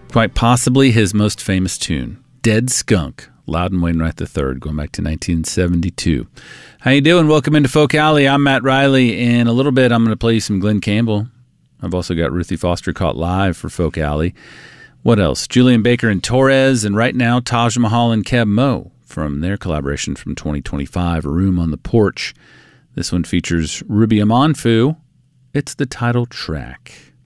Quite possibly his most famous tune, Dead Skunk, Loudon Wainwright III, going back to 1972. How you doing? Welcome into Folk Alley. I'm Matt Riley. In a little bit, I'm going to play you some Glenn Campbell. I've also got Ruthie Foster caught live for Folk Alley. What else? Julian Baker and Torres, and right now, Taj Mahal and Keb Mo from their collaboration from 2025, A Room on the Porch. This one features Ruby Amanfu. It's the title track.